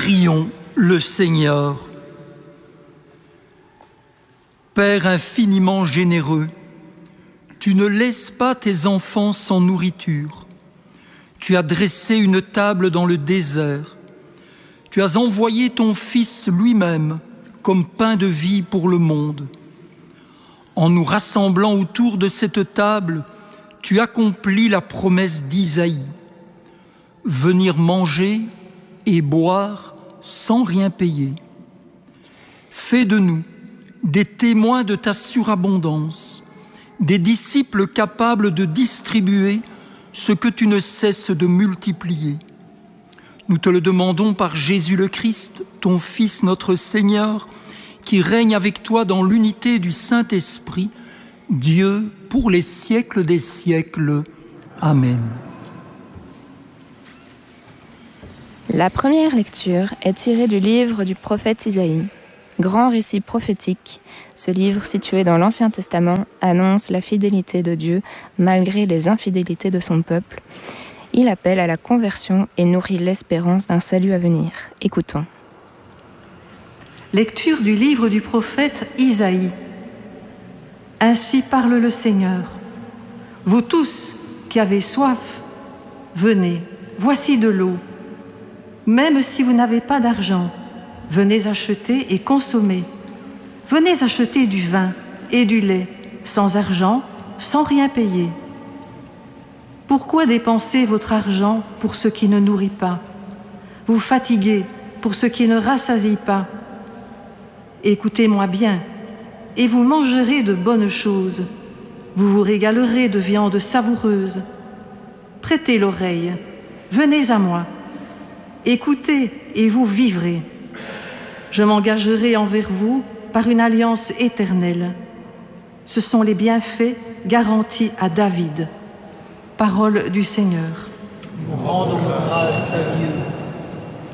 Prions le Seigneur. Père infiniment généreux, tu ne laisses pas tes enfants sans nourriture. Tu as dressé une table dans le désert. Tu as envoyé ton Fils lui-même comme pain de vie pour le monde. En nous rassemblant autour de cette table, tu accomplis la promesse d'Isaïe. Venir manger et boire sans rien payer. Fais de nous des témoins de ta surabondance, des disciples capables de distribuer ce que tu ne cesses de multiplier. Nous te le demandons par Jésus le Christ, ton Fils notre Seigneur, qui règne avec toi dans l'unité du Saint-Esprit, Dieu pour les siècles des siècles. Amen. La première lecture est tirée du livre du prophète Isaïe. Grand récit prophétique, ce livre situé dans l'Ancien Testament annonce la fidélité de Dieu malgré les infidélités de son peuple. Il appelle à la conversion et nourrit l'espérance d'un salut à venir. Écoutons. Lecture du livre du prophète Isaïe. Ainsi parle le Seigneur. Vous tous qui avez soif, venez, voici de l'eau. Même si vous n'avez pas d'argent, venez acheter et consommer. Venez acheter du vin et du lait, sans argent, sans rien payer. Pourquoi dépenser votre argent pour ce qui ne nourrit pas? Vous fatiguez pour ce qui ne rassasie pas. Écoutez-moi bien, et vous mangerez de bonnes choses. Vous vous régalerez de viande savoureuse. Prêtez l'oreille, venez à moi. Écoutez et vous vivrez. Je m'engagerai envers vous par une alliance éternelle. Ce sont les bienfaits garantis à David. Parole du Seigneur. Nous rendons grâce à Dieu.